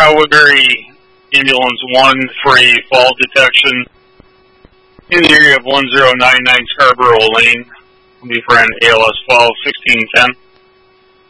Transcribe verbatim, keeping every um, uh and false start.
uh, Woodbury Ambulance one for a fall detection in the area of one zero nine nine Scarborough Lane. Will be for an A L S twelve sixteen ten.